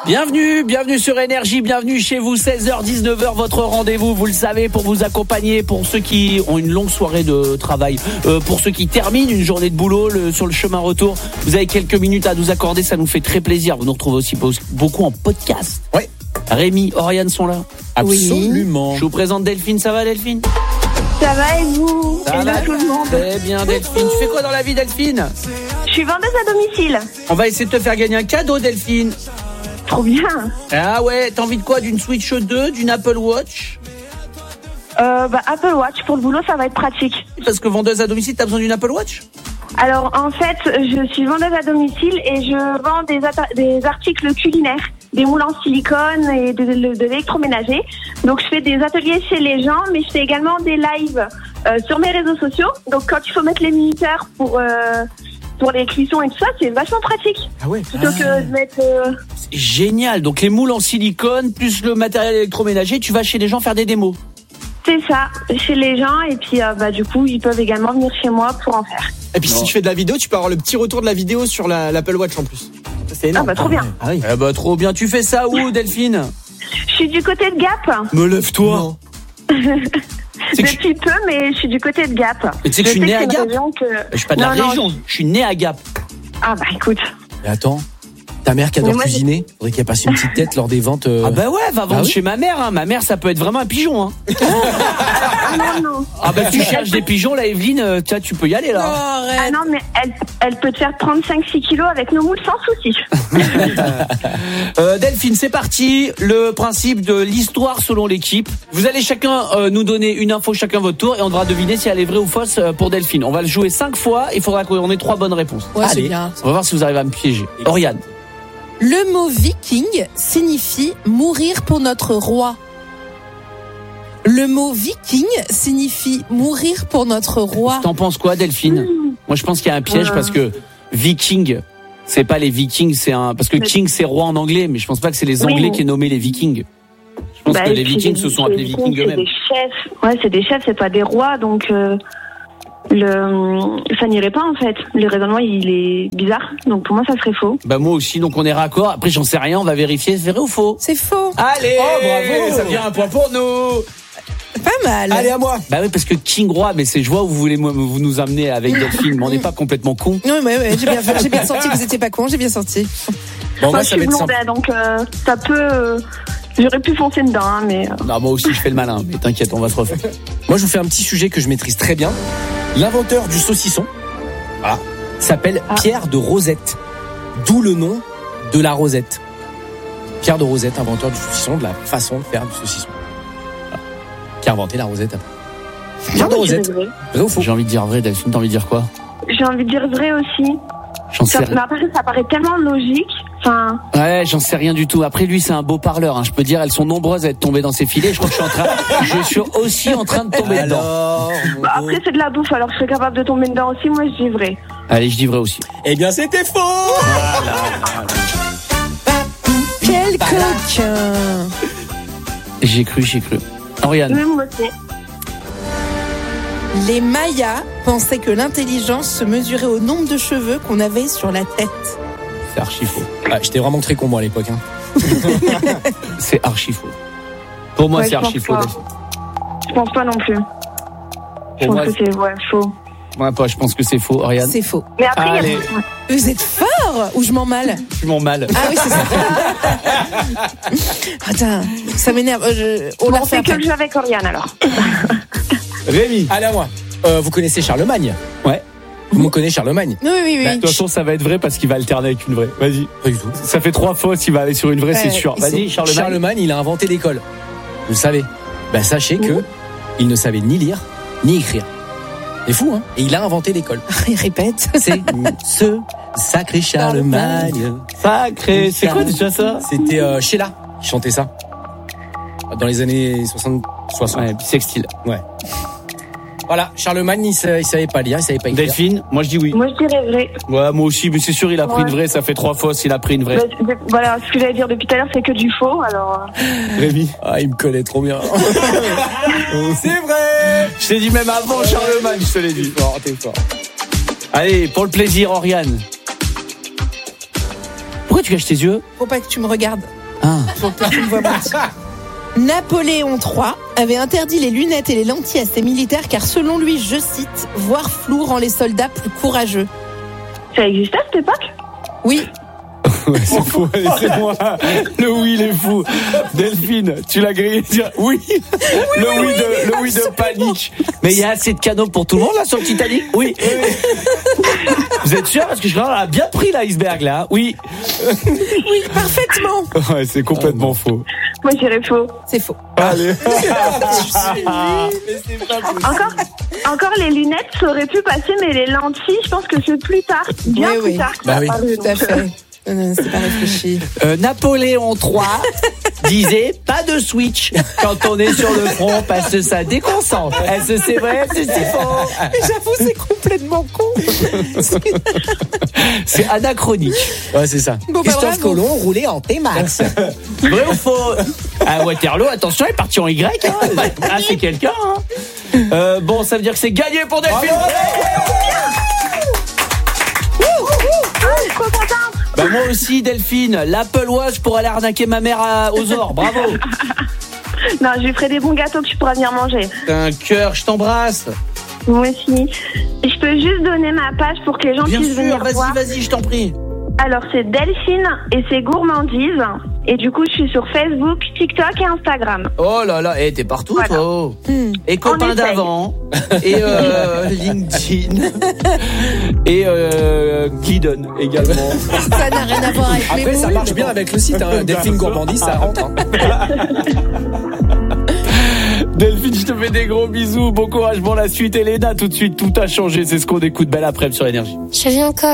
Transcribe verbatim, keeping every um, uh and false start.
Bienvenue, bienvenue sur Énergie, bienvenue chez vous, seize heures dix-neuf heures, votre rendez-vous, vous le savez, pour vous accompagner, pour ceux qui ont une longue soirée de travail, euh, pour ceux qui terminent une journée de boulot le, sur le chemin retour. Vous avez quelques minutes à nous accorder, ça nous fait très plaisir. Vous nous retrouvez aussi beaucoup en podcast. Oui. Rémi, Oriane sont là. Absolument. Je vous présente Delphine, ça va Delphine ? Ça va et vous ? Ça et va tout le monde. Très bien Delphine. Tu fais quoi dans la vie Delphine ? Je suis vendeuse à domicile. On va essayer de te faire gagner un cadeau Delphine. Trop bien. Ah ouais, t'as envie de quoi ? D'une Switch deux, d'une Apple Watch ? Euh, bah, Apple Watch, pour le boulot, ça va être pratique. Parce que vendeuse à domicile, t'as besoin d'une Apple Watch ? Alors, en fait, je suis vendeuse à domicile et je vends des, atta- des articles culinaires, des moules en silicone et de, de, de l'électroménager. Donc, je fais des ateliers chez les gens, mais je fais également des lives euh, sur mes réseaux sociaux. Donc, quand il faut mettre les minuteurs pour... Euh, pour les cuissons et tout ça, c'est vachement pratique. Ah ouais. Plutôt ah. que de mettre... Euh... C'est génial. Donc les moules en silicone, plus le matériel électroménager, tu vas chez les gens faire des démos. C'est ça, chez les gens. Et puis, euh, bah, du coup, ils peuvent également venir chez moi pour en faire. Et puis non. Si tu fais de la vidéo, tu peux avoir le petit retour de la vidéo sur la, l'Apple Watch en plus. Ça, c'est énorme. Ah bah trop bien. Ah oui. Eh bah trop bien. Tu fais ça où, Delphine ? Je suis du côté de Gap. Me lève-toi. Depuis peu, mais je suis du côté de Gap. Mais tu sais que je suis né à Gap. Que... Je suis pas de non, la non, région. Je... je suis né à Gap. Ah bah écoute. Mais attends, ta mère qui adore moi, cuisiner, j'ai... faudrait qu'elle passe une petite tête lors des ventes. Euh... Ah bah ouais, va vendre ah oui chez ma mère. Hein. Ma mère, ça peut être vraiment un pigeon. Hein. Ah non non. Ah bah tu cherches des pigeons, là, Evelyne. Tu, tu peux y aller là. Non, ah non, mais elle, elle peut te faire trente-cinq six kilos avec nos moules sans souci. euh, Delphine, c'est parti. Le principe de l'histoire selon l'équipe. Vous allez chacun euh, nous donner une info chacun votre tour et on devra deviner si elle est vraie ou fausse euh, pour Delphine. On va le jouer cinq fois. Il faudra qu'on ait trois bonnes réponses. Ouais, allez, c'est bien. On va voir si vous arrivez à me piéger. Oriane. Le mot viking signifie mourir pour notre roi. Le mot viking signifie mourir pour notre roi. T'en penses quoi, Delphine ? mmh. Moi, je pense qu'il y a un piège euh... parce que viking, c'est pas les vikings, c'est un parce que mais... king c'est roi en anglais, mais je pense pas que c'est les Anglais oui, qui aient nommé les vikings. Je pense bah, que les vikings les, se sont appelés vikings, vikings eux-mêmes. C'est des chefs. Ouais, c'est des chefs, c'est pas des rois, donc. Euh... Le, ça n'irait pas en fait. Le raisonnement il est bizarre, donc pour moi ça serait faux. Bah moi aussi, donc on est raccord. Après j'en sais rien, on va vérifier, c'est vrai ou faux ? C'est faux. Allez, oh bravo, ça vient un point pour nous. Pas mal. Allez à moi. Bah oui, parce que King Roi, mais c'est je vois où vous voulez vous nous amener avec Delphine, mais on n'est pas complètement con. Non mais ouais, j'ai bien, j'ai bien senti que vous étiez pas con, j'ai bien senti. Bon, moi, moi je suis blonde, donc euh, ça peut. Euh, j'aurais pu foncer dedans, hein, mais. Euh... Non, moi aussi je fais le malin, mais t'inquiète, on va se refaire. Moi je vous fais un petit sujet que je maîtrise très bien. L'inventeur du saucisson, voilà, s'appelle ah. Pierre de Rosette, d'où le nom de la Rosette. Pierre de Rosette, inventeur du saucisson, de la façon de faire du saucisson. Voilà. Qui a inventé la Rosette après. Pierre de Rosette. Vrai. Vrai ou faux ? J'ai envie de dire vrai, Delphine, t'as envie de dire quoi ? J'ai envie de dire vrai aussi. J'en sais ça, mais après, ça paraît tellement logique. Enfin... Ouais, j'en sais rien du tout. Après, lui, c'est un beau parleur. Hein. Je peux dire, elles sont nombreuses à être tombées dans ses filets. Je crois que je suis en train, je suis aussi en train de tomber alors, dedans. Bah, après, c'est de la bouffe, alors je serais capable de tomber dedans aussi. Moi, je dis vrai. Allez, je dis vrai aussi. Eh bien, c'était faux. Voilà, voilà. Quel coquin. J'ai cru, j'ai cru. Oriane. Même moi aussi. Les Mayas pensaient que l'intelligence se mesurait au nombre de cheveux qu'on avait sur la tête. C'est archi faux. Ah, j'étais vraiment très con moi à l'époque. Hein. C'est archi faux. Pour moi, ouais, c'est archi faux. Je pense pas non plus. Pour je pense moi, que c'est ouais, faux. Moi, pas, je pense que c'est faux, Oriane. C'est faux. Mais après, Allez. il y a... Vous êtes fort ou je m'en mal ? Je m'en mal. Ah oui, c'est ça. Attends, ça m'énerve. Je... On bon, fait que le jeu avec Oriane alors. Rémi. Allez à moi. Euh, vous connaissez Charlemagne ? Ouais. Vous me connaissez Charlemagne ? Oui, oui, oui. Bah, de toute façon, ça va être vrai parce qu'il va alterner avec une vraie. Vas-y. Pas du tout. Ça fait trois fausses, il va aller sur une vraie, euh, c'est sûr. Vas-y, Charlemagne. Charlemagne, il a inventé l'école. Vous le savez. Bah, sachez que il ne savait ni lire, ni écrire. C'est fou, hein ? Et il a inventé l'école. Il répète. C'est ce sacré Charlemagne. Sacré. C'est quoi déjà ça ? C'était euh, Sheila qui chantait ça. Dans les années soixante. soixante. Ouais, bisextile. Ouais. Voilà, Charlemagne, il savait, il savait pas lire, il savait pas écrire. Delphine, moi je dis oui. Moi je dirais vrai. Ouais, moi aussi, mais c'est sûr, il a pris ouais. une vraie, ça fait trois fausses, il a pris une vraie. Bah, voilà, ce que j'allais dire depuis tout à l'heure, c'est que du faux, alors. Rémi. Ah, il me connaît trop bien. C'est vrai. Je t'ai dit même avant Charlemagne, je te l'ai dit. T'es fort, t'es fort. Allez, pour le plaisir, Oriane. Pourquoi tu caches tes yeux? Faut pas que tu me regardes. Ah. Faut pas que tu me vois mentir. Napoléon trois avait interdit les lunettes et les lentilles à ses militaires car selon lui, je cite, voir flou rend les soldats plus courageux. Ça existait à cette époque? Oui. Ouais, c'est fou, allez, c'est moi. Le oui, il est fou. Delphine, tu l'as grillé. Oui. oui le oui, oui de, le oui de panique. Mais il y a assez de canaux pour tout le monde là sur le Titanic. Oui. Vous êtes sûr? Parce que je crois a bien pris l'iceberg là. Oui. Oui, parfaitement. Ouais, c'est complètement faux. Moi, je dirais faux. C'est faux. Allez. Encore, encore les lunettes, ça aurait pu passer, mais les lentilles, je pense que c'est plus tard, bien Oui, plus oui. tard que Bah ça oui. apparu, Tout à donc, euh, fait. Non, non, c'est pas réfléchi. Euh, Napoléon trois disait pas de switch quand on est sur le front parce que ça déconcentre. Est-ce que c'est vrai? Est-ce que c'est faux? Mais j'avoue, c'est complètement con. C'est anachronique. Ouais, c'est ça. Bon, bah, Christophe bravo. Colomb roulait en T-Max. Vrai ou faux? À Waterloo, attention, il est parti en Y. Hein. Ah, c'est quelqu'un. Hein. Euh, bon, ça veut dire que c'est gagné pour Delphine. trop contente. Bah moi aussi, Delphine. L'Apple Watch pour aller arnaquer ma mère à, aux ors. Bravo. Non, je lui ferai des bons gâteaux que tu pourras venir manger. T'as un cœur, je t'embrasse. Moi aussi. Je peux juste donner ma page pour que les gens Bien puissent sûr, venir vas-y, voir. vas-y, je t'en prie. Alors, c'est Delphine et c'est Gourmandise. Et du coup, je suis sur Facebook, TikTok et Instagram. Oh là là, eh, t'es partout, Voilà. toi. oh. Hmm. Et copain essaye. d'avant. Et euh, LinkedIn. Et euh, Guidon également. Ça n'a rien à voir avec mes Après, ça moules, marche mais bien bon. avec le site, hein. Delphine Gourmandise, ça rentre. hein. Delphine, je te fais des gros bisous. Bon courage pour la suite. Elena, tout de suite, tout a changé. C'est ce qu'on écoute. Belle après-midi sur Énergie. Je viens encore.